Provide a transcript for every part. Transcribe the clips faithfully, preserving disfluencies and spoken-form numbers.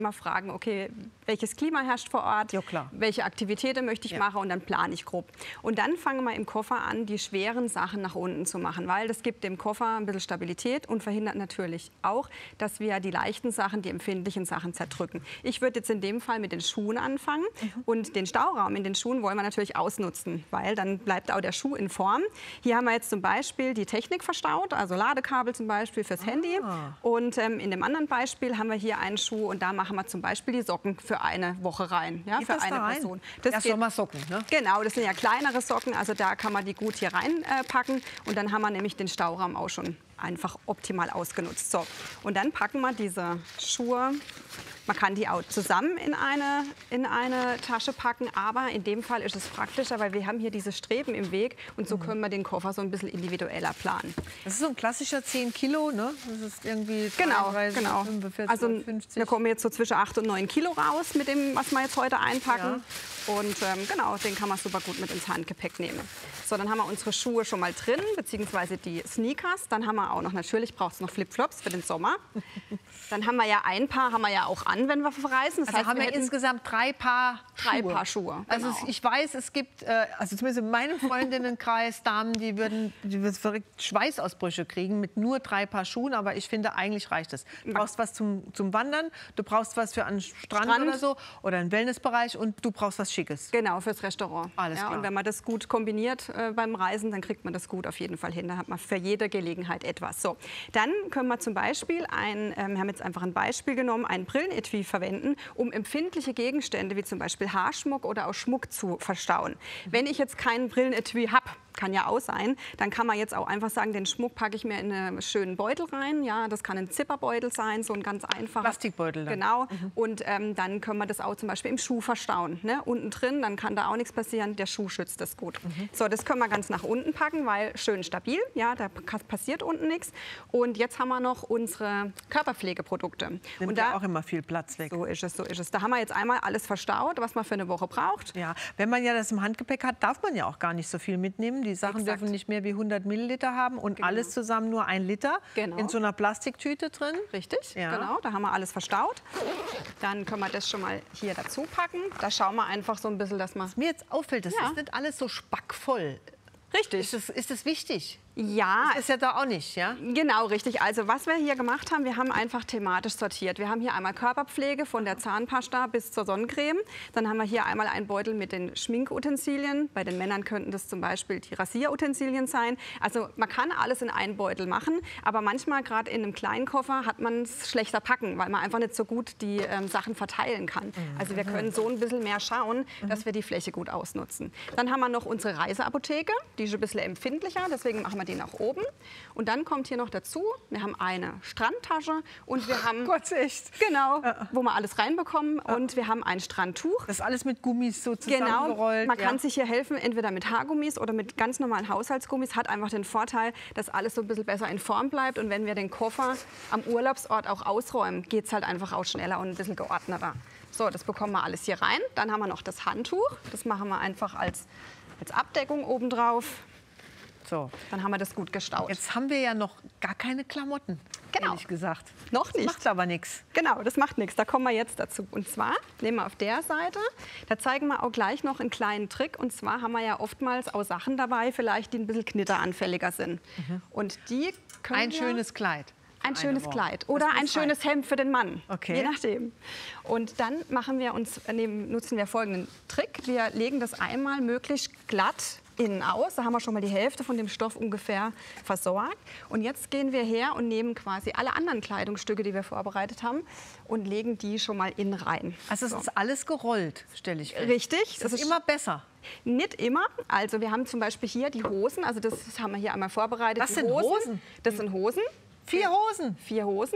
Mal fragen, okay, welches Klima herrscht vor Ort, ja, klar. welche Aktivitäten möchte ich ja. machen und dann plane ich grob. Und dann fangen wir im Koffer an, die schweren Sachen nach unten zu machen, weil das gibt dem Koffer ein bisschen Stabilität und verhindert natürlich auch, dass wir die leichten Sachen, die empfindlichen Sachen zerdrücken. Ich würde jetzt in dem Fall mit den Schuhen anfangen mhm. und den Stauraum in den Schuhen wollen wir natürlich ausnutzen, weil dann bleibt auch der Schuh in Form. Hier haben wir jetzt zum Beispiel die Technik verstaut, also Ladekabel zum Beispiel fürs ah. Handy und ähm, in dem anderen Beispiel haben wir hier einen Schuh und da machen wir zum Beispiel die Socken für eine Woche rein, ja, für eine Person. Das ja, Sommersocken, ne? Genau, das sind ja kleinere Socken, also da kann man die gut hier reinpacken äh, und dann haben wir nämlich den Stauraum auch schon einfach optimal ausgenutzt. So, und dann packen wir diese Schuhe. Man kann die auch zusammen in eine, in eine Tasche packen, aber in dem Fall ist es praktischer, weil wir haben hier diese Streben im Weg und so können wir den Koffer so ein bisschen individueller planen. Das ist so ein klassischer zehn Kilo, ne? Das ist irgendwie genau, dreiunddreißig, genau. fünfundvierzig, also fünfzig. Wir kommen jetzt so zwischen acht und neun Kilo raus mit dem, was wir jetzt heute einpacken. Ja. Und ähm, genau, den kann man super gut mit ins Handgepäck nehmen. So, dann haben wir unsere Schuhe schon mal drin, beziehungsweise die Sneakers. Dann haben wir auch noch, natürlich braucht es noch Flipflops für den Sommer. Dann haben wir ja ein Paar, haben wir ja auch an, wenn wir verreisen. Das also heißt, haben wir, wir insgesamt drei Paar Schuhe. Drei Paar Schuhe, Also genau. es, ich weiß, es gibt, äh, also zumindest in meinem Freundinnenkreis, Damen, die würden, die würden verrückt Schweißausbrüche kriegen mit nur drei Paar Schuhen. Aber ich finde, eigentlich reicht es. Du brauchst was zum, zum Wandern, du brauchst was für einen Strand, Strand oder so oder einen Wellnessbereich und du brauchst was Schickes. Genau, fürs Restaurant. Alles ja, klar. Und wenn man das gut kombiniert äh, beim Reisen, dann kriegt man das gut auf jeden Fall hin. Da hat man für jede Gelegenheit etwas. So, dann können wir zum Beispiel, ein, ähm, wir haben jetzt einfach ein Beispiel genommen, ein Brillenetui verwenden, um empfindliche Gegenstände wie zum Beispiel Haarschmuck oder auch Schmuck zu verstauen. Wenn ich jetzt keinen Brillenetui habe, kann ja auch sein, dann kann man jetzt auch einfach sagen, den Schmuck packe ich mir in einen schönen Beutel rein. Ja, das kann ein Zipperbeutel sein, so ein ganz einfacher. Plastikbeutel dann. Genau. Mhm. Und ähm, dann können wir das auch zum Beispiel im Schuh verstauen. Ne? Unten drin, dann kann da auch nichts passieren. Der Schuh schützt das gut. Mhm. So, das können wir ganz nach unten packen, weil schön stabil. Ja, da passiert unten nichts. Und jetzt haben wir noch unsere Körperpflegeprodukte. Nimmt und da ja auch immer viel Platz weg. So ist es, so ist es. Da haben wir jetzt einmal alles verstaut, was man für eine Woche braucht. Ja, wenn man ja das im Handgepäck hat, darf man ja auch gar nicht so viel mitnehmen. Die Sachen Exakt. dürfen nicht mehr wie hundert Milliliter haben und Genau. alles zusammen nur ein Liter Genau. in so einer Plastiktüte drin. Richtig, ja. genau. Da haben wir alles verstaut. Dann können wir das schon mal hier dazu packen. Da schauen wir einfach so ein bisschen, dass man... Was mir jetzt auffällt, das Ja. ist nicht alles so spackvoll. Richtig. Ist das, ist das wichtig? Ja, Das ist ja da auch nicht, ja? Genau, richtig. Also was wir hier gemacht haben, wir haben einfach thematisch sortiert. Wir haben hier einmal Körperpflege von der Zahnpasta bis zur Sonnencreme. Dann haben wir hier einmal einen Beutel mit den Schminkutensilien. Bei den Männern könnten das zum Beispiel die Rasierutensilien sein. Also man kann alles in einen Beutel machen, aber manchmal gerade in einem kleinen Koffer hat man es schlechter packen, weil man einfach nicht so gut die ähm, Sachen verteilen kann. Mhm. Also wir können so ein bisschen mehr schauen, mhm. dass wir die Fläche gut ausnutzen. Dann haben wir noch unsere Reiseapotheke, die ist ein bisschen empfindlicher, deswegen machen wir die nach oben. Und dann kommt hier noch dazu, wir haben eine Strandtasche und wir haben, Gott, echt? Genau, wo wir alles reinbekommen und wir haben ein Strandtuch. Das ist alles mit Gummis so Genau, zusammengerollt. man ja. kann sich hier helfen, entweder mit Haargummis oder mit ganz normalen Haushaltsgummis. Hat einfach den Vorteil, dass alles so ein bisschen besser in Form bleibt. Und wenn wir den Koffer am Urlaubsort auch ausräumen, geht es halt einfach auch schneller und ein bisschen geordneter. So, das bekommen wir alles hier rein. Dann haben wir noch das Handtuch. Das machen wir einfach als, als Abdeckung obendrauf. So. Dann haben wir das gut gestaut. Jetzt haben wir ja noch gar keine Klamotten, genau. ehrlich gesagt. Noch nicht. Das macht aber nichts. Genau, das macht nichts. Da kommen wir jetzt dazu. Und zwar nehmen wir auf der Seite, da zeigen wir auch gleich noch einen kleinen Trick. Und zwar haben wir ja oftmals auch Sachen dabei, vielleicht die ein bisschen knitteranfälliger sind. Mhm. Und die können Ein wir schönes Kleid. Ein schönes Woche. Kleid oder ein schönes Hemd für den Mann, okay. je nachdem. Und dann machen wir uns, nehmen, nutzen wir folgenden Trick. Wir legen das einmal möglichst glatt innen aus. Da haben wir schon mal die Hälfte von dem Stoff ungefähr versorgt. Und jetzt gehen wir her und nehmen quasi alle anderen Kleidungsstücke, die wir vorbereitet haben, und legen die schon mal innen rein. Also es so. ist alles gerollt, stelle ich fest. Richtig. Das ist immer besser. Nicht immer. Also wir haben zum Beispiel hier die Hosen. Also das haben wir hier einmal vorbereitet. Das die sind Hosen? Das sind Hosen. Vier Hosen? Vier Hosen.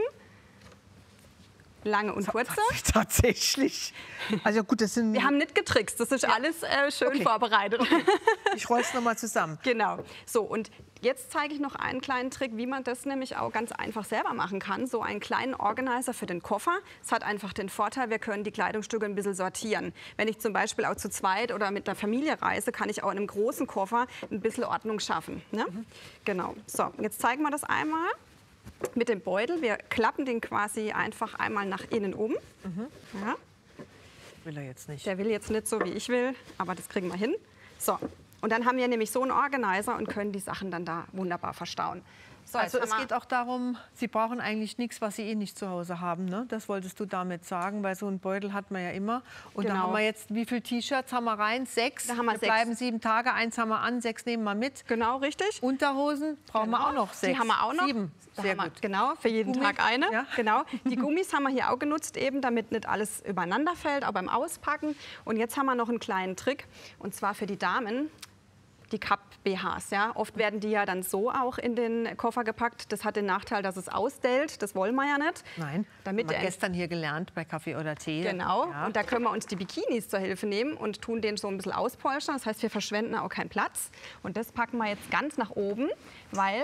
Lange und kurze. Tatsächlich. Also gut, das sind... Wir haben nicht getrickst, das ist ja. alles äh, schön okay. vorbereitet. Okay. Ich roll's noch mal zusammen. Genau. So, und jetzt zeige ich noch einen kleinen Trick, wie man das nämlich auch ganz einfach selber machen kann. So einen kleinen Organizer für den Koffer. Es hat einfach den Vorteil, wir können die Kleidungsstücke ein bisschen sortieren. Wenn ich zum Beispiel auch zu zweit oder mit einer Familie reise, kann ich auch in einem großen Koffer ein bisschen Ordnung schaffen. Ne? Mhm. Genau. So, jetzt zeigen wir das einmal. mit dem Beutel. Wir klappen den quasi einfach einmal nach innen um. Mhm. Ja. Will er jetzt nicht. Der will jetzt nicht so, wie ich will, aber das kriegen wir hin. So, und dann haben wir nämlich so einen Organizer und können die Sachen dann da wunderbar verstauen. So, also es geht auch darum, Sie brauchen eigentlich nichts, was Sie eh nicht zu Hause haben. Ne? Das wolltest du damit sagen, weil so einen Beutel hat man ja immer. Und genau. da haben wir jetzt, wie viele T-Shirts haben wir rein? Sechs. Da haben wir, wir sechs. bleiben sieben Tage, eins haben wir an, sechs nehmen wir mit. Genau, richtig. Unterhosen brauchen genau. wir auch noch sechs. Die haben wir auch noch. Sieben. Sehr gut. Wir, genau, für jeden Gummi. Tag eine. Ja. Genau. Die Gummis haben wir hier auch genutzt, eben, damit nicht alles übereinander fällt, auch beim Auspacken. Und jetzt haben wir noch einen kleinen Trick, und zwar für die Damen. Die Cup-B Hs. Ja? Oft werden die ja dann so auch in den Koffer gepackt. Das hat den Nachteil, dass es ausdellt. Das wollen wir ja nicht. Nein, damit haben wir gestern hier gelernt bei Kaffee oder Tee. Genau, ja. Und da können wir uns die Bikinis zur Hilfe nehmen und tun den so ein bisschen auspolstern. Das heißt, wir verschwenden auch keinen Platz. Und das packen wir jetzt ganz nach oben, weil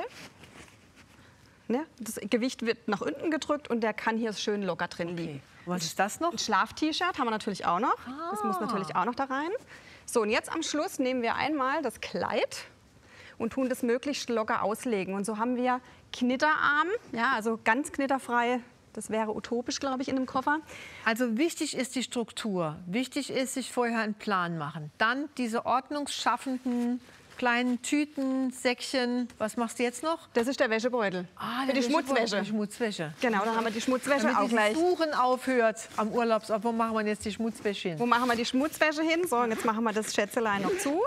ne, das Gewicht wird nach unten gedrückt und der kann hier schön locker drin Okay. liegen. Was ist das noch? Ein Schlaf-T-Shirt haben wir natürlich auch noch. Ah. Das muss natürlich auch noch da rein. So, und jetzt am Schluss nehmen wir einmal das Kleid und tun das möglichst locker auslegen. Und so haben wir Knitterarm, ja, also ganz knitterfrei. Das wäre utopisch, glaube ich, in einem Koffer. Also wichtig ist die Struktur. Wichtig ist, sich vorher einen Plan machen. Dann diese ordnungsschaffenden kleinen Tüten, Säckchen. Was machst du jetzt noch? Das ist der Wäschebeutel. Ah, für die Schmutzwäsche. Die Schmutzwäsche. Genau, da haben wir die Schmutzwäsche Damit auch gleich. das Suchen aufhört am Urlaubsort. Wo machen wir jetzt die Schmutzwäsche hin? Wo machen wir die Schmutzwäsche hin? So, und jetzt machen wir das Schätzelein noch zu.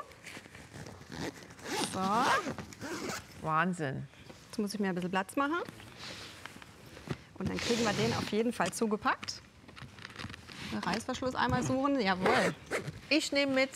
So. Wahnsinn. Jetzt muss ich mir ein bisschen Platz machen. Und dann kriegen wir den auf jeden Fall zugepackt. Den Reißverschluss einmal suchen. Jawohl. Ich nehme mit,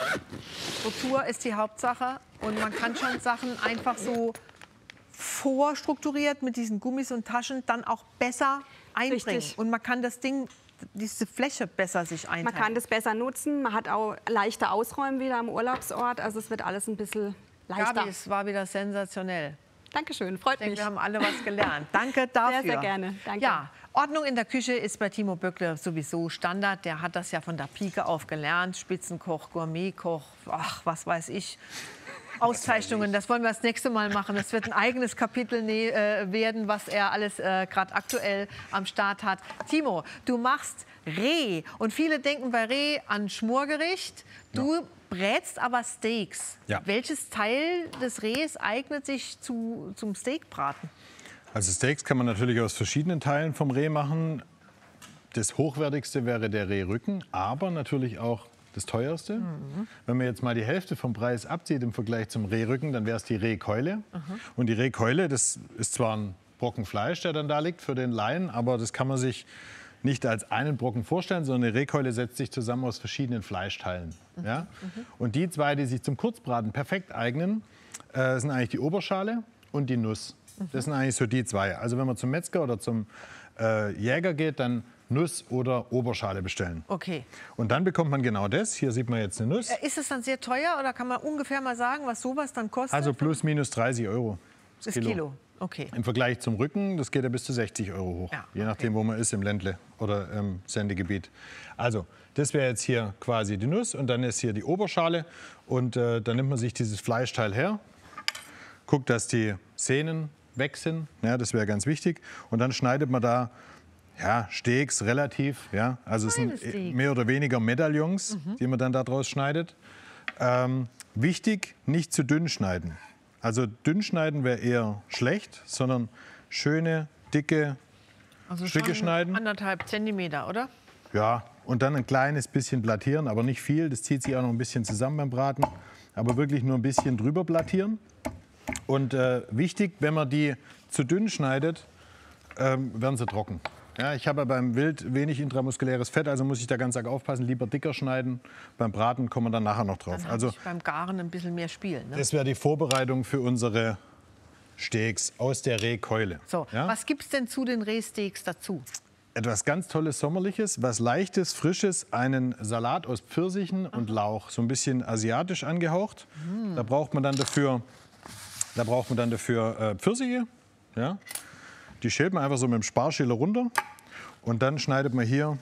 Struktur ist die Hauptsache. Und man kann schon Sachen einfach so vorstrukturiert mit diesen Gummis und Taschen dann auch besser einbringen. Richtig. Und man kann das Ding, diese Fläche besser sich einteilen. Man kann das besser nutzen. Man hat auch leichter Ausräumen wieder am Urlaubsort. Also es wird alles ein bisschen leichter. Gabi, es war wieder sensationell. Dankeschön, freut Ich denke, mich. wir haben alle was gelernt. Danke dafür. Sehr, sehr gerne. Danke. Ja, Ordnung in der Küche ist bei Timo Böckle sowieso Standard. Der hat das ja von der Pike auf gelernt. Spitzenkoch, Gourmetkoch, ach, was weiß ich. Auszeichnungen, das wollen wir das nächste Mal machen. Das wird ein eigenes Kapitel ne äh, werden, was er alles äh, gerade aktuell am Start hat. Timo, du machst Reh. Und viele denken bei Reh an Schmorgericht. Du ja. brätst aber Steaks. Ja. Welches Teil des Rehs eignet sich zu, zum Steakbraten? Also Steaks kann man natürlich aus verschiedenen Teilen vom Reh machen. Das hochwertigste wäre der Rehrücken, aber natürlich auch das teuerste. Mhm. Wenn man jetzt mal die Hälfte vom Preis abzieht im Vergleich zum Rehrücken, dann wäre es die Rehkeule. Mhm. Und die Rehkeule, das ist zwar ein Brocken Fleisch, der dann da liegt für den Laien, aber das kann man sich nicht als einen Brocken vorstellen, sondern eine Rehkeule setzt sich zusammen aus verschiedenen Fleischteilen. Mhm. Ja? Mhm. Und die zwei, die sich zum Kurzbraten perfekt eignen, äh, sind eigentlich die Oberschale und die Nuss. Mhm. Das sind eigentlich so die zwei. Also wenn man zum Metzger oder zum äh, Jäger geht, dann Nuss oder Oberschale bestellen. Okay. Und dann bekommt man genau das. Hier sieht man jetzt eine Nuss. Ist es dann sehr teuer oder kann man ungefähr mal sagen, was sowas dann kostet? Also plus minus dreißig Euro. Das Kilo. Kilo. Okay. Im Vergleich zum Rücken, das geht ja bis zu sechzig Euro hoch. Ja, je nachdem, wo man ist, im Ländle oder im Sendegebiet. Also, das wäre jetzt hier quasi die Nuss und dann ist hier die Oberschale. Und äh, dann nimmt man sich dieses Fleischteil her, guckt, dass die Sehnen weg sind. Ja, das wäre ganz wichtig. Und dann schneidet man da ja, Steaks relativ. Ja, also es sind Steak. mehr oder weniger Medaillons, mhm. die man dann daraus schneidet. Ähm, wichtig, nicht zu dünn schneiden. Also dünn schneiden wäre eher schlecht, sondern schöne, dicke also Stücke schneiden. Anderthalb Zentimeter, oder? Ja, und dann ein kleines bisschen plattieren, aber nicht viel. Das zieht sich auch noch ein bisschen zusammen beim Braten. Aber wirklich nur ein bisschen drüber plattieren. Und äh, wichtig, wenn man die zu dünn schneidet, ähm, werden sie trocken. Ja, ich habe ja beim Wild wenig intramuskuläres Fett, also muss ich da ganz arg aufpassen, lieber dicker schneiden. Beim Braten kommen wir dann nachher noch drauf. Dann also ich beim Garen ein bisschen mehr Spiel. Ne? Das wäre die Vorbereitung für unsere Steaks aus der Rehkeule. So, ja? Was gibt es denn zu den Rehsteaks dazu? Etwas ganz Tolles Sommerliches, was Leichtes, Frisches, einen Salat aus Pfirsichen und Lauch, so ein bisschen asiatisch angehaucht. Mm. Da braucht man dann dafür, da braucht man dann dafür äh, Pfirsiche. Ja? Die schält man einfach so mit dem Sparschäler runter und dann schneidet man hier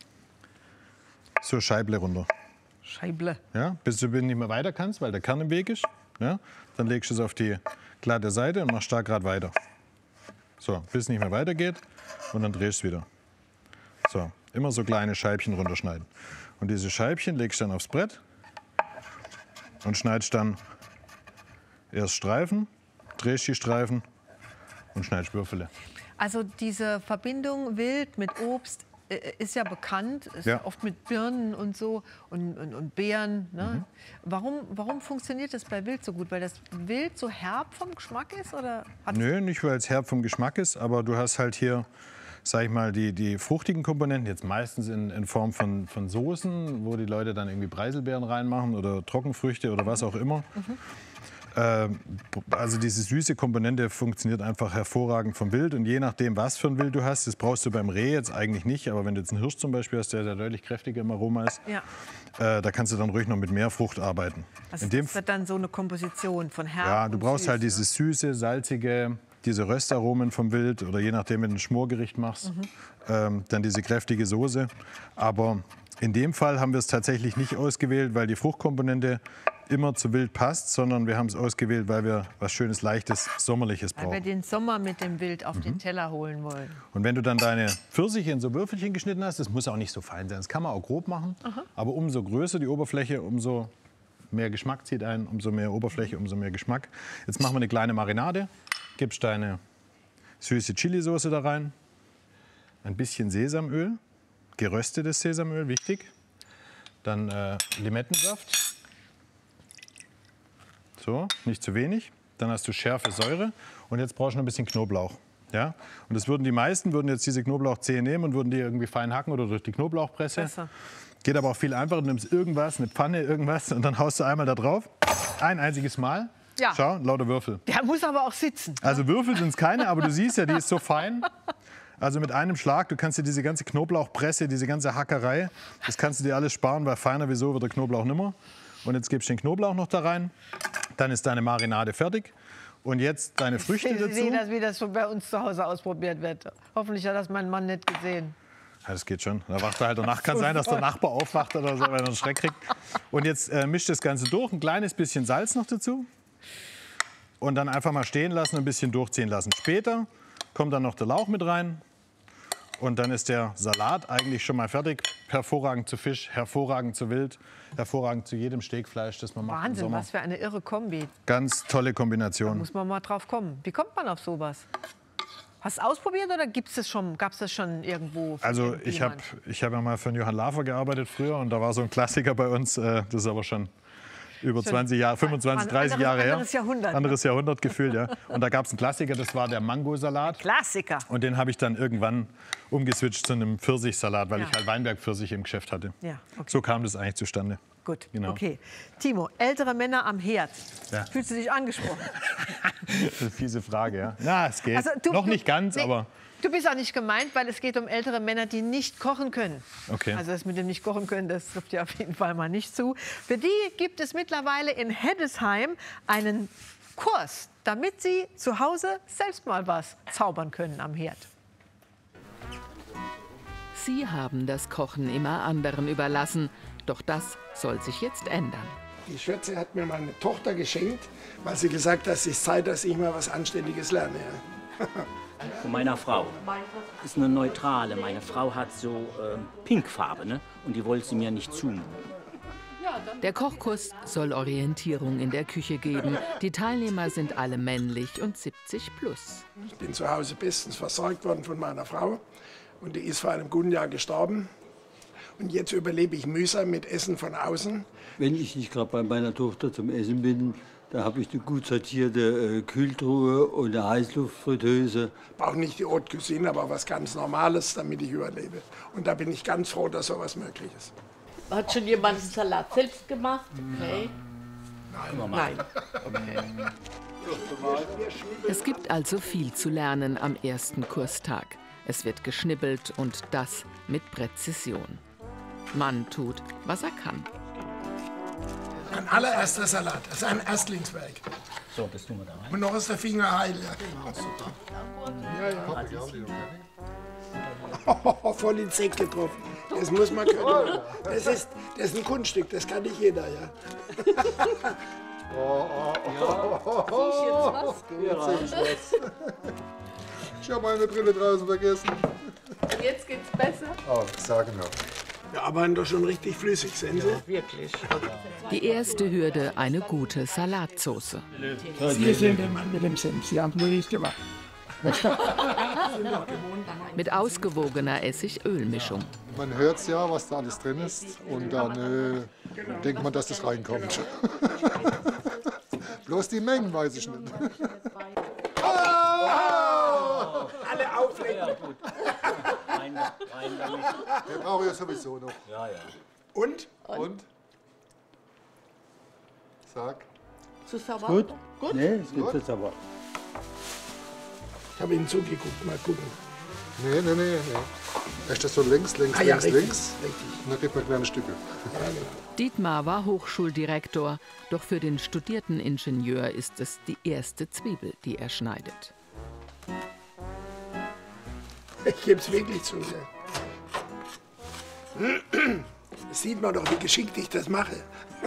so Scheible runter. Scheible. Ja, bis du nicht mehr weiter kannst, weil der Kern im Weg ist. Ja? Dann legst du es auf die glatte Seite und machst da gerade weiter. So, bis es nicht mehr weitergeht und dann drehst du wieder. So, immer so kleine Scheibchen runterschneiden. Und diese Scheibchen legst du dann aufs Brett und schneidest dann erst Streifen, drehst die Streifen und schneidest Würfele. Also diese Verbindung Wild mit Obst äh, ist ja bekannt, ist Ja. oft mit Birnen und so und, und, und Beeren. Ne? Mhm. Warum, warum funktioniert das bei Wild so gut? Weil das Wild so herb vom Geschmack ist? Oder hat Nö, nicht weil es herb vom Geschmack ist, aber du hast halt hier, sag ich mal, die, die fruchtigen Komponenten, jetzt meistens in, in Form von, von Soßen, wo die Leute dann irgendwie Preiselbeeren reinmachen oder Trockenfrüchte oder was auch immer. Mhm. Ähm, also diese süße Komponente funktioniert einfach hervorragend vom Wild und je nachdem, was für ein Wild du hast, das brauchst du beim Reh jetzt eigentlich nicht, aber wenn du jetzt einen Hirsch zum Beispiel hast, der, der deutlich kräftiger im Aroma ist, Ja. äh, da kannst du dann ruhig noch mit mehr Frucht arbeiten. Also in dem das wird dann so eine Komposition von herb Ja, du und brauchst süß, halt dieses süße, salzige, diese Röstaromen vom Wild oder je nachdem, wenn du ein Schmorgericht machst, Mhm. ähm, dann diese kräftige Soße. Aber in dem Fall haben wir es tatsächlich nicht ausgewählt, weil die Fruchtkomponente immer zu Wild passt, sondern wir haben es ausgewählt, weil wir was Schönes, Leichtes, Sommerliches Weil wir brauchen. den Sommer mit dem Wild auf Mhm. den Teller holen wollen. Und wenn du dann deine Pfirsiche in so Würfelchen geschnitten hast, das muss auch nicht so fein sein, das kann man auch grob machen, aber umso größer die Oberfläche, umso mehr Geschmack zieht ein, umso mehr Oberfläche, umso mehr Geschmack. Jetzt machen wir eine kleine Marinade, gibst deine süße Chilisauce da rein, ein bisschen Sesamöl, geröstetes Sesamöl, wichtig, dann äh, Limettensaft, so, nicht zu wenig, dann hast du Schärfe, Säure und jetzt brauchst du noch ein bisschen Knoblauch. Ja? Und das würden die meisten würden jetzt diese Knoblauchzehen nehmen und würden die irgendwie fein hacken oder durch die Knoblauchpresse. Besser. Geht aber auch viel einfacher. Du nimmst irgendwas, eine Pfanne, irgendwas und dann haust du einmal da drauf. Ein einziges Mal. Ja. Schau, lauter Würfel. Der muss aber auch sitzen. Also Würfel sind es keine, aber du siehst ja, die ist so fein. Also mit einem Schlag, du kannst dir diese ganze Knoblauchpresse, diese ganze Hackerei, das kannst du dir alles sparen, weil feiner wieso wird der Knoblauch nimmer. Und jetzt gibst du den Knoblauch noch da rein. Dann ist deine Marinade fertig. Und jetzt deine Früchte Ich sehe dazu. das, wie das schon bei uns zu Hause ausprobiert wird. Hoffentlich hat das mein Mann nicht gesehen. Ja, das geht schon. Da wacht er halt danach. Kann sein, dass der Nachbar aufwacht oder so, weil er einen Schreck kriegt. Und jetzt äh, mischt das Ganze durch. Ein kleines bisschen Salz noch dazu. Und dann einfach mal stehen lassen und ein bisschen durchziehen lassen. Später kommt dann noch der Lauch mit rein. Und dann ist der Salat eigentlich schon mal fertig. Hervorragend zu Fisch, hervorragend zu Wild, hervorragend zu jedem Steakfleisch, das man macht im Wahnsinn, Sommer. was für eine irre Kombi. Ganz tolle Kombination. Muss man mal drauf kommen. Wie kommt man auf sowas? Hast du ausprobiert oder gibt's das schon, gab es das schon irgendwo? von Also ich habe irgendjemand? ich hab ja mal für den Johann Lafer gearbeitet früher und da war so ein Klassiker bei uns, äh, das ist aber schon über zwanzig Jahre, fünfundzwanzig, Ein dreißig Jahre her. anderes Jahrhundert, ne? Anderes Jahrhundert gefühlt, ja. Und da gab es einen Klassiker, das war der Mangosalat. Klassiker. Und den habe ich dann irgendwann umgeswitcht zu einem Pfirsichsalat, weil Ja. ich halt Weinbergpfirsich im Geschäft hatte. Ja, okay. So kam das eigentlich zustande. Gut, Genau. okay. Timo, ältere Männer am Herd. Ja. Fühlst du dich angesprochen? Das ist eine fiese Frage, ja. Ja, es geht. Also du- Noch du- nicht ganz, nee, aber Du bist auch nicht gemeint, weil es geht um ältere Männer, die nicht kochen können. Okay. Also das mit dem nicht kochen können, das trifft ja auf jeden Fall mal nicht zu. Für die gibt es mittlerweile in Heddesheim einen Kurs, damit sie zu Hause selbst mal was zaubern können am Herd. Sie haben das Kochen immer anderen überlassen. Doch das soll sich jetzt ändern. Die Schwätze hat mir meine Tochter geschenkt, weil sie gesagt hat, es ist Zeit, dass ich mal was Anständiges lerne. Ja. Von meiner Frau. Ist eine neutrale. Meine Frau hat so äh, Pinkfarbe, ne? Und die wollte sie mir nicht zumuten. Der Kochkurs soll Orientierung in der Küche geben. Die Teilnehmer sind alle männlich und siebzig plus. Ich bin zu Hause bestens versorgt worden von meiner Frau und die ist vor einem guten Jahr gestorben. Und jetzt überlebe ich mühsam mit Essen von außen. Wenn ich nicht gerade bei meiner Tochter zum Essen bin, da habe ich eine gut sortierte äh, Kühltruhe und eine Heißluftfritteuse. Ich brauche nicht die Haute Cuisine, aber was ganz Normales, damit ich überlebe. Und da bin ich ganz froh, dass sowas möglich ist. Hat schon jemand den Salat selbst gemacht? Nee. Nein. Es gibt also viel zu lernen am ersten Kurstag. Es wird geschnibbelt und das mit Präzision. Man tut, was er kann. Ein allererster Salat, das ist ein Erstlingswerk. So, das tun wir da rein. Und noch ist der Finger heil. Ja. Voll ins Eck getroffen. Das muss man können. Das ist, das ist ein Kunststück, das kann nicht jeder. Ja. Ich habe meine Brille draußen vergessen. Jetzt geht's besser. Oh, sage noch. Wir arbeiten doch schon richtig flüssig, sehen Sie? Wirklich. Die erste Hürde, eine gute Salatsauce. Sie sind der Mann mit dem Senf. Sie haben es richtig gemacht. Mit ausgewogener Essig-Öl-Mischung. Man hört ja, was da alles drin ist. Und dann äh, denkt man, dass das reinkommt. Bloß die Mengen weiß ich nicht. Oh! Alle auflegen. Rein, rein damit. Den brauche ich ja sowieso noch. Ja, ja. Und? Und? Sag. Zu sauer? Gut? Gut? Nee, es gibt es aber. Ich habe Ihnen zugeguckt, mal gucken. Nee, nee, nee, nee. Echt das so links, links, Ah, ja, links, richtig, links. richtig. Und dann kriegt man kleine Stücke. Ja, genau. Dietmar war Hochschuldirektor, doch für den studierten Ingenieur ist es die erste Zwiebel, die er schneidet. Ich gebe es wirklich zu. Das sieht man doch, wie geschickt ich das mache.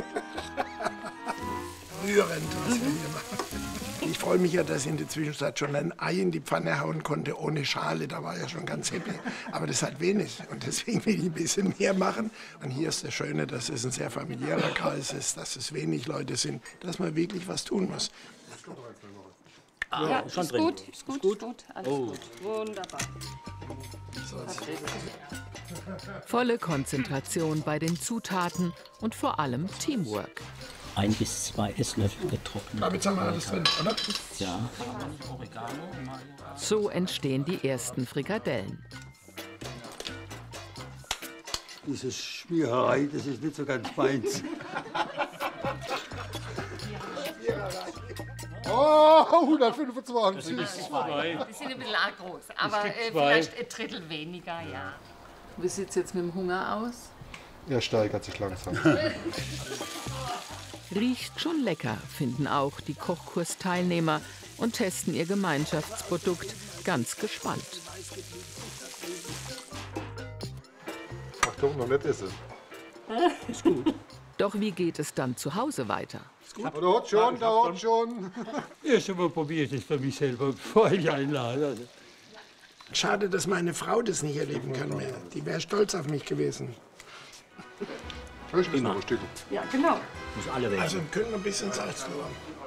Rührend, was wir hier machen. Ich freue mich ja, dass ich in der Zwischenzeit schon ein Ei in die Pfanne hauen konnte, ohne Schale. Da war ich ja schon ganz happy. Aber das ist halt wenig. Und deswegen will ich ein bisschen mehr machen. Und hier ist das Schöne, dass es ein sehr familiärer Kreis ist, dass es wenig Leute sind, dass man wirklich was tun muss. Ah, Ja, schon ist drin. gut, ist gut, ist gut, gut, alles Oh. gut. Wunderbar. Volle Konzentration bei den Zutaten und vor allem Teamwork. Ein bis zwei Esslöffel getrocknet. Damit haben wir alles drin, oder? Ja. So entstehen die ersten Frikadellen. Diese Schmiererei, das ist nicht so ganz meins. Oh, hundertfünfundzwanzig. Die sind ein bisschen arg groß, aber krieg äh, zwei. vielleicht ein Drittel weniger, ja. Wie sieht es jetzt mit dem Hunger aus? Er steigert sich langsam. Riecht schon lecker, finden auch die Kochkursteilnehmer und testen ihr Gemeinschaftsprodukt ganz gespannt. Achtung, noch nicht essen. Ist gut. Doch wie geht es dann zu Hause weiter? Da hat schon, da hat schon. Erst einmal probiere ich das für mich selber, bevor ich einlade. Also. Schade, dass meine Frau das nicht erleben kann mehr. Die wäre stolz auf mich gewesen. Ich muss noch ein Stück. Ja, genau. Muss alle werden. Also können wir ein bisschen Salz drüber.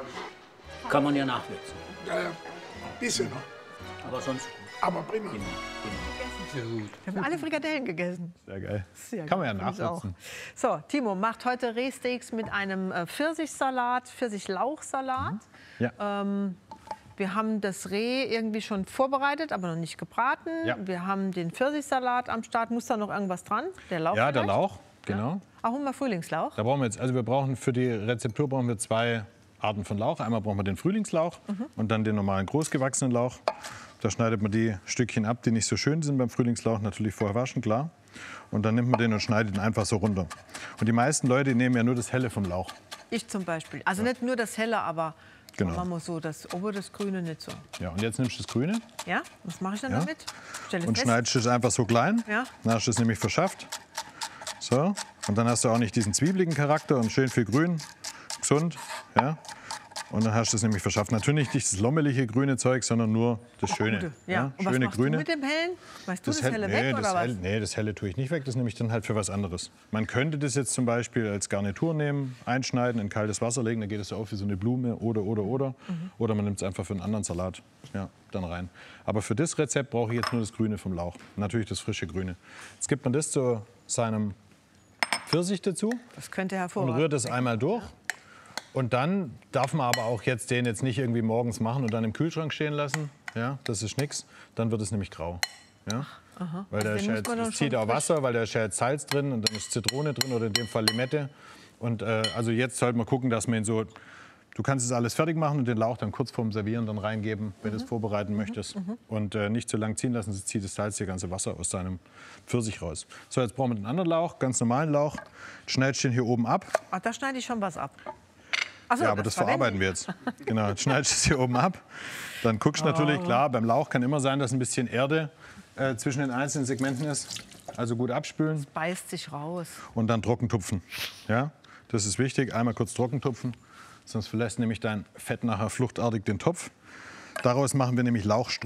Kann man ja nachwürzen. Ja, ja. Ein bisschen noch. Aber sonst Aber prima. Sehr gut. Wir haben alle Frikadellen gegessen. Sehr geil. Sehr Kann man ja gut, finde ich auch. nachsitzen. So, Timo macht heute Rehsteaks mit einem äh, Pfirsichsalat, Pfirsichlauchsalat. Ja. Ähm, wir haben das Reh irgendwie schon vorbereitet, aber noch nicht gebraten. Ja. Wir haben den Pfirsichsalat am Start. Muss da noch irgendwas dran? Der Lauch Ja, der vielleicht? Lauch, genau. Auch immer Frühlingslauch. Da brauchen wir jetzt, also wir brauchen für die Rezeptur brauchen wir zwei Arten von Lauch. Einmal brauchen wir den Frühlingslauch und dann den normalen großgewachsenen Lauch. Da schneidet man die Stückchen ab, die nicht so schön sind beim Frühlingslauch, natürlich vorher waschen, klar. Und dann nimmt man den und schneidet ihn einfach so runter. Und die meisten Leute nehmen ja nur das Helle vom Lauch. Ich zum Beispiel. Also nicht nur das Helle, aber Genau. machen wir so das obere, das Grüne nicht so. Ja, und jetzt nimmst du das Grüne Ja, was mache ich dann Ja. damit? Stelle und fest. schneidest es einfach so klein. Ja. Dann hast du es nämlich verschafft. So. Und dann hast du auch nicht diesen zwiebeligen Charakter und schön viel Grün, gesund. Ja. Und dann hast du es nämlich verschafft. Natürlich nicht das lommelige grüne Zeug, sondern nur das Schöne. Gute. Ja. Und was schöne machst Grüne. du mit dem Hellen? Weißt du das, Hell- Helle nee, weg das oder was? Hell- Nee, das Helle tue ich nicht weg. Das nehme ich dann halt für was anderes. Man könnte das jetzt zum Beispiel als Garnitur nehmen, einschneiden, in kaltes Wasser legen, dann geht es so auf wie so eine Blume oder, oder, oder. Mhm. Oder man nimmt es einfach für einen anderen Salat ja, dann rein. Aber für das Rezept brauche ich jetzt nur das Grüne vom Lauch. Natürlich das frische Grüne. Jetzt gibt man das zu seinem Pfirsich dazu Das könnte und hervorragend. rührt es einmal durch. Und dann darf man aber auch jetzt den jetzt nicht irgendwie morgens machen und dann im Kühlschrank stehen lassen. Ja, das ist nix. Dann wird es nämlich grau. Ja? Weil da den ist ja muss jetzt, man dann das zieht schon auch Wasser, weil da ist ja jetzt Salz drin und dann ist Zitrone drin oder in dem Fall Limette. Und äh, also jetzt sollte man gucken, dass man ihn so, du kannst es alles fertig machen und den Lauch dann kurz vorm Servieren dann reingeben, wenn du es vorbereiten möchtest. Und äh, nicht zu lang ziehen lassen, sonst zieht das Salz das ganze Wasser aus deinem Pfirsich raus. So, jetzt brauchen wir den anderen Lauch, ganz normalen Lauch. Schneidest den hier oben ab. Ach, da schneide ich schon was ab. Ach so, Ja, aber das, verarbeiten wir jetzt. Genau, jetzt schneidest du es hier oben ab. Dann guckst du natürlich, klar, beim Lauch kann immer sein, dass ein bisschen Erde äh, zwischen den einzelnen Segmenten ist. Also gut abspülen Beißt sich raus. und dann trocken tupfen. Ja, das ist wichtig. Einmal kurz trocken tupfen, sonst verlässt nämlich dein Fett nachher fluchtartig den Topf. Daraus machen wir nämlich Lauchstroh.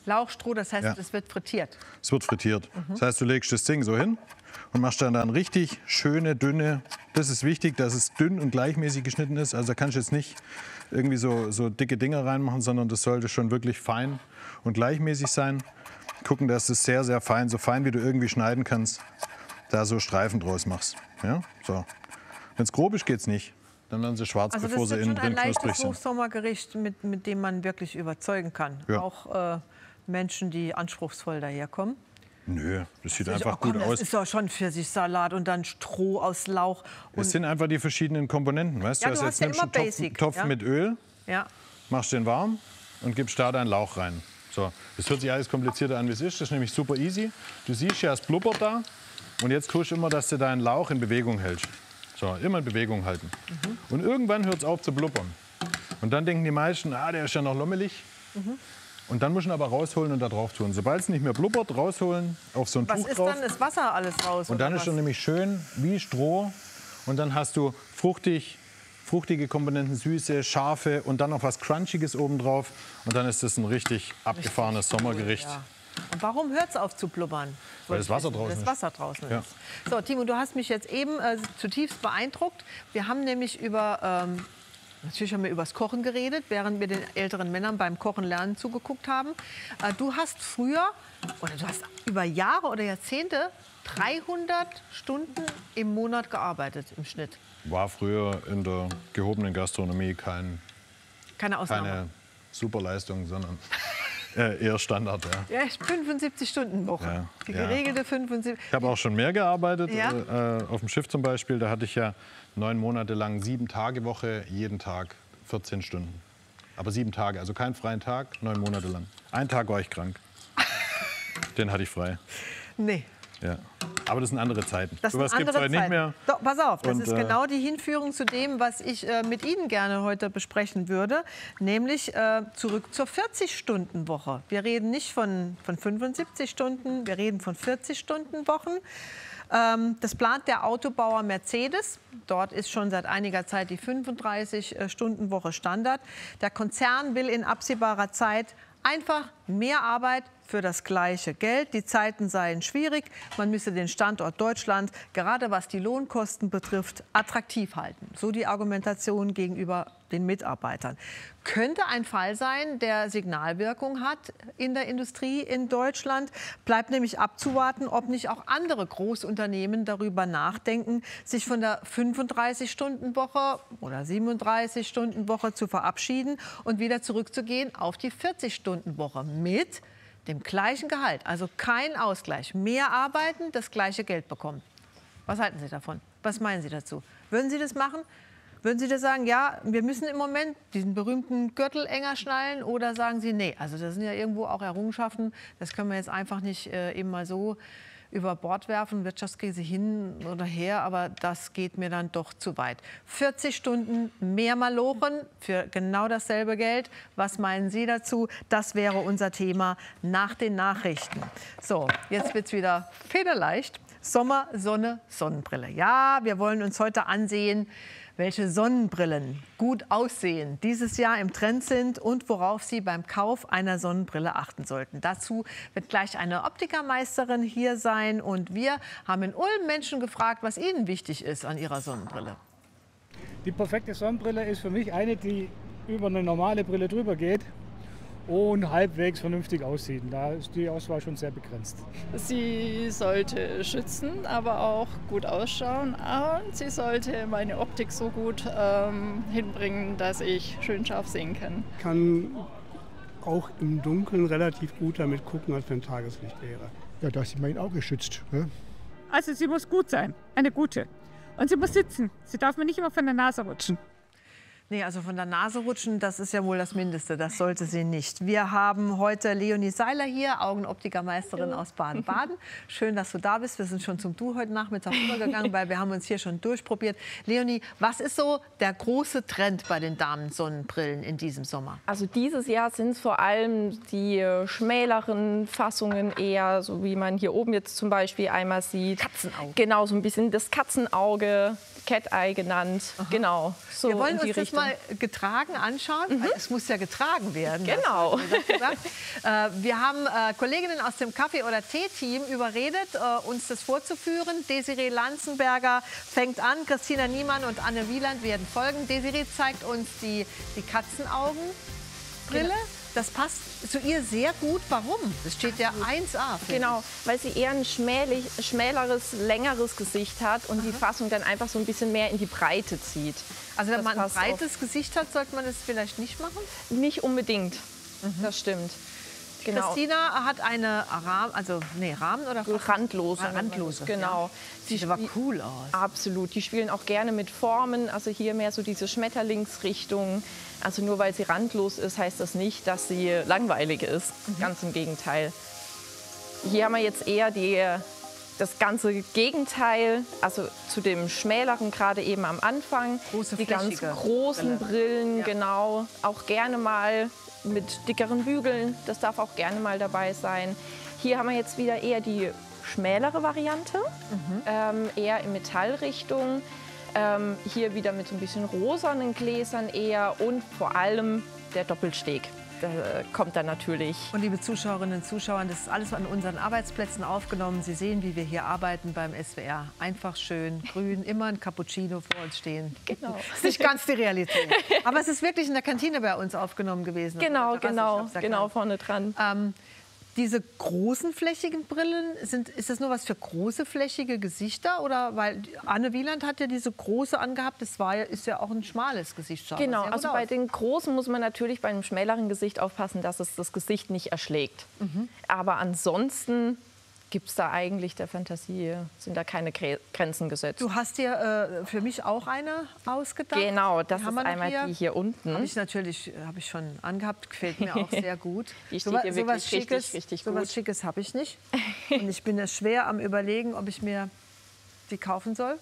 Lauchstroh, das heißt, Ja. es wird frittiert. Es wird frittiert. Das heißt, du legst das Ding so hin und machst dann dann richtig schöne, dünne, das ist wichtig, dass es dünn und gleichmäßig geschnitten ist. Also da kannst du jetzt nicht irgendwie so, so dicke Dinger reinmachen, sondern das sollte schon wirklich fein und gleichmäßig sein. Gucken, dass es sehr, sehr fein, so fein wie du irgendwie schneiden kannst, da so Streifen draus machst. Ja? So. Wenn es grob ist, geht es nicht. Dann werden sie schwarz, Also das bevor ist sie jetzt schon innen ein drin knusprig leichtes sind. Hochsommergericht, mit, mit dem man wirklich überzeugen kann. Ja. Auch äh, Menschen, die anspruchsvoll daherkommen. Nö, das sieht Das ist- einfach oh komm, gut das aus. ist doch schon Pfirsichsalat und dann Stroh aus Lauch. Es Und, sind einfach die verschiedenen Komponenten. Weißt Ja, du, du also hast jetzt ja nimmst immer du einen Basic, Topf, Topf ja. mit Öl, ja. machst den warm und gibst da deinen Lauch rein. So, das hört sich alles komplizierter an, wie es ist. Das ist nämlich super easy. Du siehst ja, es blubbert da. Und jetzt tust du immer, dass du deinen Lauch in Bewegung hältst. So, immer in Bewegung halten. Mhm. Und irgendwann hört es auf zu blubbern. Und dann denken die meisten, ah, der ist ja noch lommelig. Mhm. Und dann musst du ihn aber rausholen und da drauf tun. Sobald es nicht mehr blubbert, rausholen, auf so ein Was Tuch ist drauf. dann das Wasser alles raus? Und dann oder ist was? er nämlich schön wie Stroh. Und dann hast du fruchtig, fruchtige Komponenten, süße, scharfe und dann noch was Crunchiges obendrauf. Und dann ist das ein richtig abgefahrenes Sommergericht. Ja. Und warum hört es auf zu blubbern? Weil das Wasser draußen Weil ist. das Wasser draußen Ja. ist. So, Timo, du hast mich jetzt eben äh, zutiefst beeindruckt. Wir haben nämlich über, ähm, natürlich haben wir über das Kochen geredet, während wir den älteren Männern beim Kochen lernen zugeguckt haben. Äh, du hast früher, oder du hast über Jahre oder Jahrzehnte dreihundert Stunden im Monat gearbeitet im Schnitt. War früher in der gehobenen Gastronomie kein, Keine Ausnahme. keine Superleistung, sondern äh, eher Standard. Ja. Ja, fünfundsiebzig Stunden Woche. Ja, Die ja. geregelte fünfundsiebzig. Ich habe auch schon mehr gearbeitet. Ja? Äh, auf dem Schiff zum Beispiel, da hatte ich ja neun Monate lang sieben Tage Woche, jeden Tag vierzehn Stunden. Aber sieben Tage, also keinen freien Tag, neun Monate lang. Einen Tag war ich krank. Den hatte ich frei. Nee. Ja. Aber das sind andere Zeiten. Das So sind was gibt es andere heute nicht Zeiten. mehr. Doch, pass auf, das Und, ist äh, genau die Hinführung zu dem, was ich äh, mit Ihnen gerne heute besprechen würde, nämlich äh, zurück zur vierzig-Stunden-Woche. Wir reden nicht von, von fünfundsiebzig Stunden, wir reden von vierzig-Stunden-Wochen. Ähm, das plant der Autobauer Mercedes. Dort ist schon seit einiger Zeit die fünfunddreißig-Stunden-Woche Standard. Der Konzern will in absehbarer Zeit einfach mehr Arbeit für das gleiche Geld. Die Zeiten seien schwierig. Man müsse den Standort Deutschland, gerade was die Lohnkosten betrifft, attraktiv halten. So die Argumentation gegenüber den Mitarbeitern. Könnte ein Fall sein, der Signalwirkung hat in der Industrie in Deutschland. Bleibt nämlich abzuwarten, ob nicht auch andere Großunternehmen darüber nachdenken, sich von der fünfunddreißig-Stunden-Woche oder siebenunddreißig-Stunden-Woche zu verabschieden und wieder zurückzugehen auf die vierzig-Stunden-Woche mit dem gleichen Gehalt. Also kein Ausgleich. Mehr arbeiten, das gleiche Geld bekommen. Was halten Sie davon? Was meinen Sie dazu? Würden Sie das machen? Würden Sie das sagen, ja, wir müssen im Moment diesen berühmten Gürtel enger schnallen? Oder sagen Sie, nee, also das sind ja irgendwo auch Errungenschaften, das können wir jetzt einfach nicht äh, eben mal so über Bord werfen, Wirtschaftskrise hin oder her, aber das geht mir dann doch zu weit. vierzig Stunden mehr Malochen für genau dasselbe Geld. Was meinen Sie dazu? Das wäre unser Thema nach den Nachrichten. So, jetzt wird es wieder federleicht. Sommer, Sonne, Sonnenbrille. Ja, wir wollen uns heute ansehen, welche Sonnenbrillen gut aussehen, dieses Jahr im Trend sind und worauf Sie beim Kauf einer Sonnenbrille achten sollten. Dazu wird gleich eine Optikermeisterin hier sein und wir haben in Ulm Menschen gefragt, was ihnen wichtig ist an ihrer Sonnenbrille. Die perfekte Sonnenbrille ist für mich eine, die über eine normale Brille drüber geht und halbwegs vernünftig aussieht. Da ist die Auswahl schon sehr begrenzt. Sie sollte schützen, aber auch gut ausschauen. Und sie sollte meine Optik so gut ähm, hinbringen, dass ich schön scharf sehen kann. Kann auch im Dunkeln relativ gut damit gucken, als wenn Tageslicht wäre. Ja, da ist mein Auge geschützt. Ne? Also sie muss gut sein, eine gute. Und sie muss sitzen. Sie darf mir nicht immer von der Nase rutschen. Nee, also von der Nase rutschen, das ist ja wohl das Mindeste. Das sollte sie nicht. Wir haben heute Leonie Seiler hier, Augenoptikermeisterin ja. aus Baden-Baden. Schön, dass du da bist. Wir sind schon zum Du heute Nachmittag übergegangen, weil wir haben uns hier schon durchprobiert. Leonie, was ist so der große Trend bei den Damensonnenbrillen in diesem Sommer? Also dieses Jahr sind es vor allem die äh, schmäleren Fassungen eher, so wie man hier oben jetzt zum Beispiel einmal sieht. Katzenauge. Genau, so ein bisschen das Katzenauge. Cat-Eye genannt. Aha. Genau. So wir wollen in die uns das Richtung. mal getragen anschauen. Mhm. Es muss ja getragen werden. Genau. äh, wir haben äh, Kolleginnen aus dem Kaffee- oder Tee-Team überredet, äh, uns das vorzuführen. Desiree Lanzenberger fängt an, Christina Niemann und Anne Wieland werden folgen. Desiree zeigt uns die, die Katzenaugenbrille. Genau. Das passt zu ihr sehr gut. Warum? Das steht ja eins A. Genau, weil sie eher ein schmälig, schmäleres, längeres Gesicht hat und Aha. die Fassung dann einfach so ein bisschen mehr in die Breite zieht. Also wenn das man ein breites auf. Gesicht hat, sollte man das vielleicht nicht machen? Nicht unbedingt, mhm. das stimmt. Genau. Christina hat eine Rahmen, also nee, Rahmen oder randlose, randlose. Genau. Ja. Sieht aber cool aus. Absolut. Die spielen auch gerne mit Formen, also hier mehr so diese Schmetterlingsrichtung. Also nur weil sie randlos ist, heißt das nicht, dass sie langweilig ist. Mhm. Ganz im Gegenteil. Hier haben wir jetzt eher die, das ganze Gegenteil, also zu dem schmäleren gerade eben am Anfang. Große, die ganz großen Brille. Brillen, ja. Genau. Auch gerne mal mit dickeren Bügeln, das darf auch gerne mal dabei sein. Hier haben wir jetzt wieder eher die schmälere Variante, mhm. ähm, eher in Metallrichtung. Ähm, hier wieder mit so ein bisschen rosanen Gläsern eher und vor allem der Doppelsteg. Da äh, kommt dann natürlich. Und liebe Zuschauerinnen und Zuschauer, das ist alles an unseren Arbeitsplätzen aufgenommen. Sie sehen, wie wir hier arbeiten beim S W R. Einfach schön, grün, immer ein Cappuccino vor uns stehen. Genau. Das ist nicht ganz die Realität. Aber es ist wirklich in der Kantine bei uns aufgenommen gewesen. Genau, genau, genau vorne dran. Ähm, Diese großen flächigen Brillen, sind, ist das nur was für große flächige Gesichter? Oder weil Anne Wieland hat ja diese große angehabt, das war, ist ja auch ein schmales Gesicht. Genau, also bei den großen muss man natürlich bei einem schmäleren Gesicht aufpassen, dass es das Gesicht nicht erschlägt. Mhm. Aber ansonsten gibt es da eigentlich der Fantasie, sind da keine Grenzen gesetzt. Du hast dir äh, für mich auch eine ausgedacht. Genau, das ist einmal hier. Die hier unten. Habe ich natürlich habe ich schon angehabt, gefällt mir auch sehr gut. Die steht so, hier wirklich richtig, Schickes, richtig gut. So was Schickes habe ich nicht. Und ich bin ja schwer am Überlegen, ob ich mir die kaufen soll.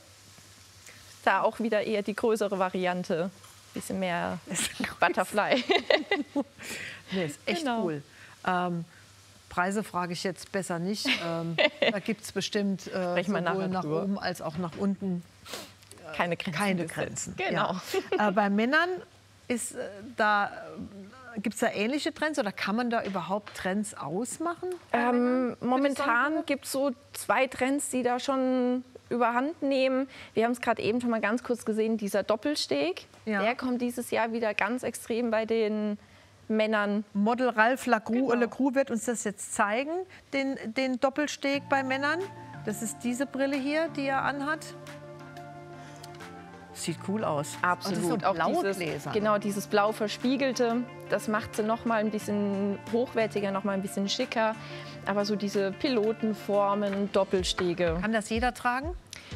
Da auch wieder eher die größere Variante. Bisschen mehr Butterfly. Nee, ist echt genau. cool. Ähm, Preise frage ich jetzt besser nicht. Ähm, da gibt es bestimmt äh, sowohl nach drüber. Oben als auch nach unten äh, keine Grenzen. Keine Grenzen. Genau. Ja. Äh, bei Männern ist äh, da gibt es da ähnliche Trends oder kann man da überhaupt Trends ausmachen? Ähm, momentan gibt es so zwei Trends, die da schon überhand nehmen. Wir haben es gerade eben schon mal ganz kurz gesehen, dieser Doppelsteg. Ja. Der kommt dieses Jahr wieder ganz extrem bei den Männern. Model Ralf Lacroix genau. wird uns das jetzt zeigen, den, den Doppelsteg bei Männern. Das ist diese Brille hier, die er anhat. Sieht cool aus. Absolut. Und das ist so auch dieses, genau, dieses blau verspiegelte, das macht sie noch mal ein bisschen hochwertiger, noch mal ein bisschen schicker. Aber so diese Pilotenformen, Doppelstege. Kann das jeder tragen?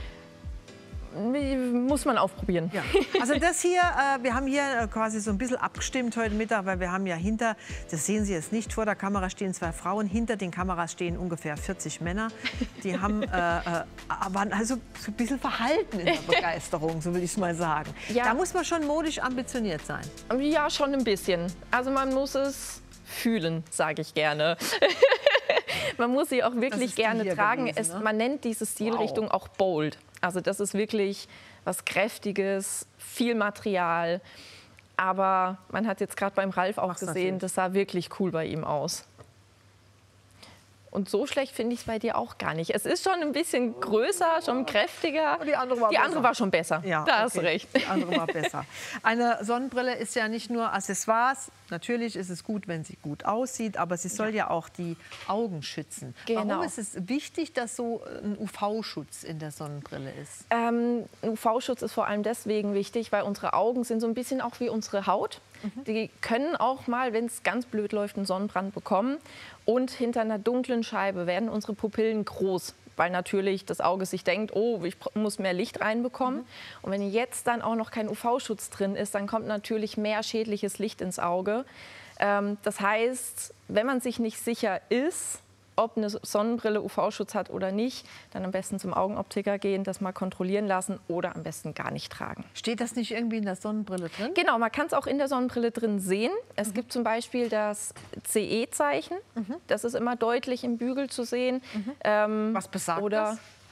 Muss man aufprobieren. Ja. Also das hier, äh, wir haben hier quasi so ein bisschen abgestimmt heute Mittag, weil wir haben ja hinter, das sehen Sie jetzt nicht, vor der Kamera stehen zwei Frauen, hinter den Kameras stehen ungefähr vierzig Männer. Die haben, äh, waren also so ein bisschen verhalten in der Begeisterung, so will ich es mal sagen. Ja. Da muss man schon modisch ambitioniert sein. Ja, schon ein bisschen. Also man muss es fühlen, sage ich gerne. Man muss sie auch wirklich gerne tragen. Gewesen, ne? es, man nennt diese Stilrichtung wow. auch bold. Also das ist wirklich was Kräftiges, viel Material. Aber man hat jetzt gerade beim Ralf auch Mach's gesehen, natürlich. Das sah wirklich cool bei ihm aus. Und so schlecht finde ich es bei dir auch gar nicht. Es ist schon ein bisschen größer, schon kräftiger. Die andere war, die andere war schon besser. Ja, da okay. hast du recht. Die andere war besser. Eine Sonnenbrille ist ja nicht nur Accessoires. Natürlich ist es gut, wenn sie gut aussieht, aber sie soll ja, ja auch die Augen schützen. Genau. Warum ist es wichtig, dass so ein U V-Schutz in der Sonnenbrille ist? Ähm, ein U V-Schutz ist vor allem deswegen wichtig, weil unsere Augen sind so ein bisschen auch wie unsere Haut. Mhm. Die können auch mal, wenn es ganz blöd läuft, einen Sonnenbrand bekommen. Und hinter einer dunklen Scheibe werden unsere Pupillen groß, weil natürlich das Auge sich denkt, oh, ich muss mehr Licht reinbekommen. Mhm. Und wenn jetzt dann auch noch kein U V-Schutz drin ist, dann kommt natürlich mehr schädliches Licht ins Auge. Ähm, das heißt, wenn man sich nicht sicher ist, ob eine Sonnenbrille U V-Schutz hat oder nicht, dann am besten zum Augenoptiker gehen, das mal kontrollieren lassen oder am besten gar nicht tragen. Steht das nicht irgendwie in der Sonnenbrille drin? Genau, man kann es auch in der Sonnenbrille drin sehen. Es mhm. gibt zum Beispiel das C E-Zeichen. Mhm. Das ist immer deutlich im Bügel zu sehen. Mhm. Ähm, Was besagt oder das?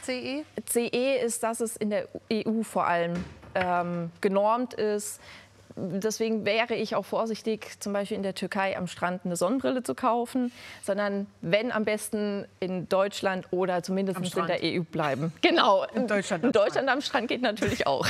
C E? C E ist, dass es in der E U vor allem ähm, genormt ist. Deswegen wäre ich auch vorsichtig, zum Beispiel in der Türkei am Strand eine Sonnenbrille zu kaufen, sondern wenn am besten in Deutschland oder zumindest in der E U bleiben. Genau, in Deutschland, in Deutschland am Strand geht natürlich auch.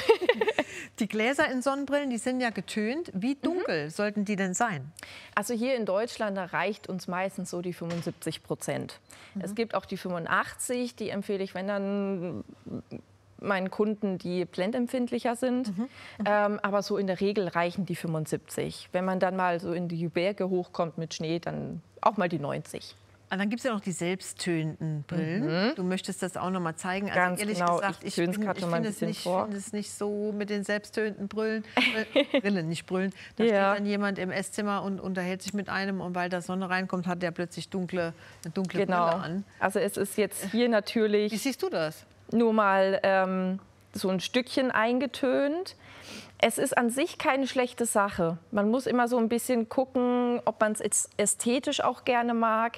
Die Gläser in Sonnenbrillen, die sind ja getönt. Wie dunkel mhm. sollten die denn sein? Also hier in Deutschland reicht uns meistens so die fünfundsiebzig Prozent. Mhm. Es gibt auch die fünfundachtzig, die empfehle ich, wenn dann meinen Kunden, die blendempfindlicher sind. Mhm. Ähm, aber so in der Regel reichen die fünfundsiebzig. Wenn man dann mal so in die Berge hochkommt mit Schnee, dann auch mal die neunzig. Und dann gibt es ja noch die selbsttönenden Brillen. Mhm. Du möchtest das auch noch mal zeigen. Also Ganz ehrlich genau. gesagt, ich, ich, ich finde es nicht, find es nicht so mit den selbsttönenden Brillen. Brillen, nicht Brillen. Da ja. steht dann jemand im Esszimmer und unterhält sich mit einem und weil da Sonne reinkommt, hat der plötzlich dunkle, eine dunkle genau. Brille an. Also es ist jetzt hier natürlich... Wie siehst du das? Nur mal ähm, so ein Stückchen eingetönt. Es ist an sich keine schlechte Sache. Man muss immer so ein bisschen gucken, ob man es ästhetisch auch gerne mag.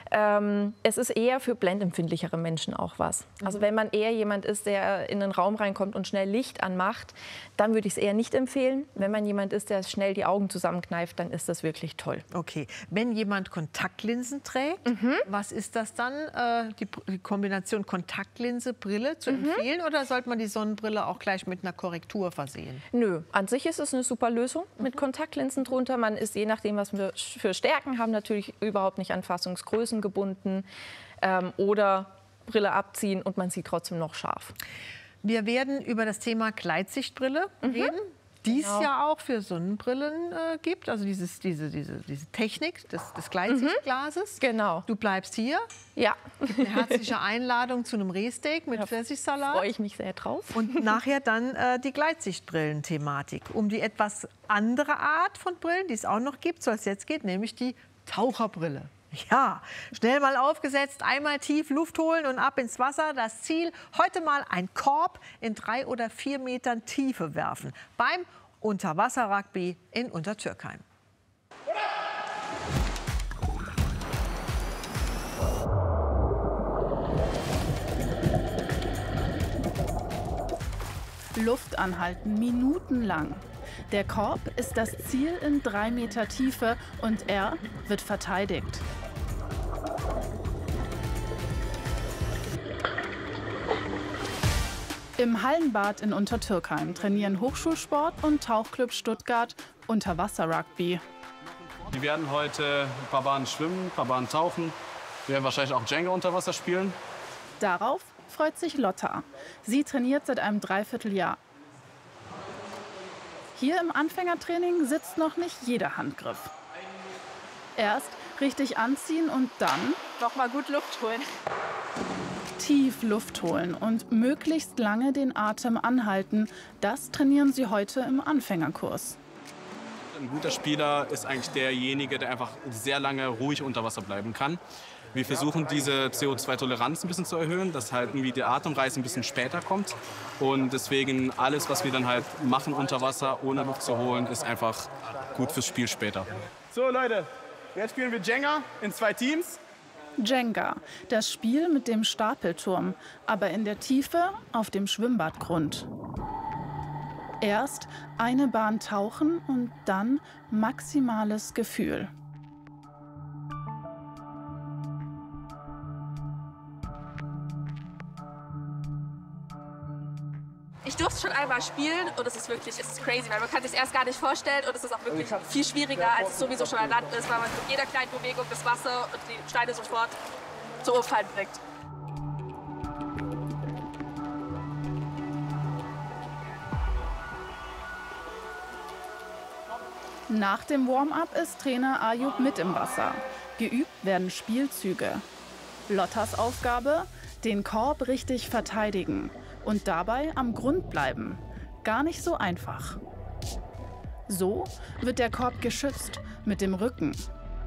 Ähm, es ist eher für blendempfindlichere Menschen auch was. Also wenn man eher jemand ist, der in einen Raum reinkommt und schnell Licht anmacht, dann würde ich es eher nicht empfehlen. Wenn man jemand ist, der schnell die Augen zusammenkneift, dann ist das wirklich toll. Okay. Wenn jemand Kontaktlinsen trägt, mhm. was ist das dann? Äh, die, die Kombination Kontaktlinse-Brille zu mhm. empfehlen oder sollte man die Sonnenbrille auch gleich mit einer Korrektur versehen? Nö, an sich ist es eine super Lösung mit Kontaktlinsen drunter. Man ist je nachdem, was wir für Stärken haben, natürlich überhaupt nicht an Fassungsgrößen gebunden ähm, oder Brille abziehen und man sieht trotzdem noch scharf. Wir werden über das Thema Gleitsichtbrille mhm. reden, die es genau. ja auch für Sonnenbrillen äh, gibt, also dieses, diese, diese, diese Technik des, des Gleitsichtglases. Mhm. Genau. Du bleibst hier. Ja. Eine herzliche Einladung zu einem Rehsteak mit ja, Pfirsichsalat. Freue ich mich sehr drauf. Und nachher dann äh, die Gleitsichtbrillen-Thematik. Um die etwas andere Art von Brillen, die es auch noch gibt, soll es jetzt geht, nämlich die Taucherbrille. Ja, schnell mal aufgesetzt, einmal tief Luft holen und ab ins Wasser. Das Ziel, heute mal ein Korb in drei oder vier Metern Tiefe werfen. Beim Unterwasser-Rugby in Untertürkheim. Luft anhalten, minutenlang. Der Korb ist das Ziel in drei Meter Tiefe und er wird verteidigt. Im Hallenbad in Untertürkheim trainieren Hochschulsport und Tauchclub Stuttgart Unterwasser-Rugby. Die werden heute ein paar Bahnen schwimmen, ein paar Bahnen tauchen. Wir werden wahrscheinlich auch Jenga unter Wasser spielen. Darauf freut sich Lotta. Sie trainiert seit einem Dreivierteljahr. Hier im Anfängertraining sitzt noch nicht jeder Handgriff. Erst richtig anziehen und dann noch mal gut Luft holen. Tief Luft holen und möglichst lange den Atem anhalten. Das trainieren sie heute im Anfängerkurs. Ein guter Spieler ist eigentlich derjenige, der einfach sehr lange ruhig unter Wasser bleiben kann. Wir versuchen, diese C O zwei Toleranz ein bisschen zu erhöhen, dass halt irgendwie der Atemreiz ein bisschen später kommt. Und deswegen alles, was wir dann halt machen unter Wasser, ohne Luft zu holen, ist einfach gut fürs Spiel später. So Leute, jetzt spielen wir Jenga in zwei Teams. Jenga, das Spiel mit dem Stapelturm, aber in der Tiefe auf dem Schwimmbadgrund. Erst eine Bahn tauchen und dann maximales Gefühl. Ich durfte schon einmal spielen und es ist wirklich, es ist crazy, weil man kann sich erst gar nicht vorstellen und es ist auch wirklich viel schwieriger, als es sowieso schon an Land ist, weil man mit jeder kleinen Bewegung das Wasser und die Steine sofort zu Umfallen bringt. Nach dem Warm-up ist Trainer Ayub mit im Wasser. Geübt werden Spielzüge. Lottas Aufgabe, den Korb richtig verteidigen. Und dabei am Grund bleiben. Gar nicht so einfach. So wird der Korb geschützt mit dem Rücken.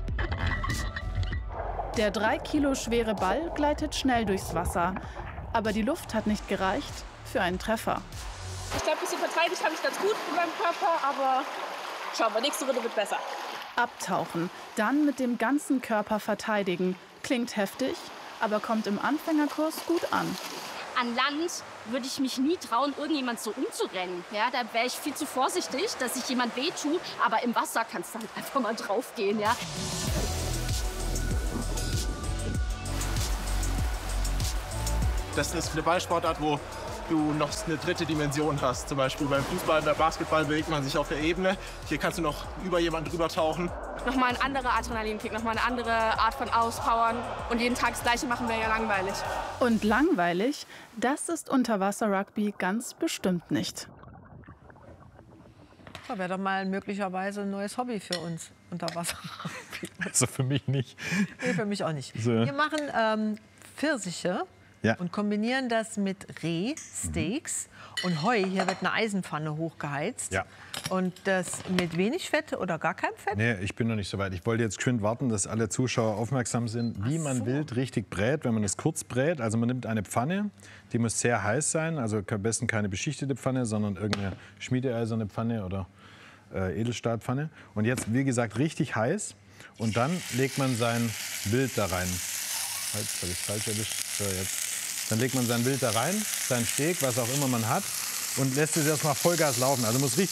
Der drei Kilo schwere Ball gleitet schnell durchs Wasser. Aber die Luft hat nicht gereicht für einen Treffer. Ich glaube, ein bisschen verteidigt habe ich ganz gut mit meinem Körper, aber schauen wir, nächste Runde wird besser. Abtauchen, dann mit dem ganzen Körper verteidigen. Klingt heftig, aber kommt im Anfängerkurs gut an. An Land würde ich mich nie trauen, irgendjemand so umzurennen. Ja, da wäre ich viel zu vorsichtig, dass sich jemand wehtut. Aber im Wasser kannst du halt einfach mal draufgehen, ja. Das ist eine Ballsportart, wo du noch eine dritte Dimension hast. Zum Beispiel beim Fußball, beim Basketball bewegt man sich auf der Ebene. Hier kannst du noch über jemanden drüber tauchen. Nochmal ein anderer Adrenalinkick, nochmal eine andere Art von Auspowern. Und jeden Tag das Gleiche machen wäre ja langweilig. Und langweilig, das ist Unterwasser-Rugby ganz bestimmt nicht. Das wäre doch mal möglicherweise ein neues Hobby für uns, Unterwasser. Also für mich nicht. Nee, für mich auch nicht. So. Wir machen ähm, Pfirsiche. Ja. Und kombinieren das mit Rehsteaks mhm. und Heu. Hier wird eine Eisenpfanne hochgeheizt. Ja. Und das mit wenig Fett oder gar kein Fett? Nee, ich bin noch nicht so weit. Ich wollte jetzt geschwind warten, dass alle Zuschauer aufmerksam sind, wie man so. wild richtig brät, wenn man es kurz brät. Also man nimmt eine Pfanne, die muss sehr heiß sein. Also am besten keine beschichtete Pfanne, sondern irgendeine schmiedeeiserne Pfanne oder äh, Edelstahlpfanne. Und jetzt, wie gesagt, richtig heiß. Und dann legt man sein Wild da rein. Halt, das habe ich falsch erwischt. So, jetzt. Dann legt man sein Wild da rein, sein Steak, was auch immer man hat, und lässt es erstmal Vollgas laufen. Also muss richtig